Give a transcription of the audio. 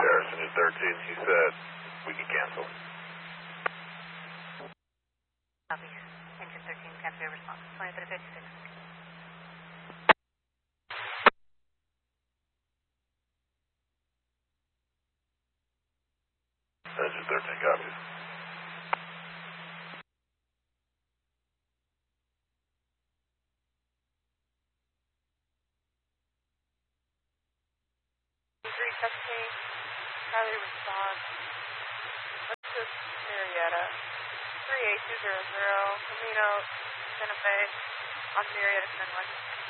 Harrison to 13, she said we can cancel. Copy. Engine 13, cancel your response. 2356. Engine 13 copies. Charlie response. Let's just Marietta. 3820, Camino, Santa Fe, on Marietta, 10 West.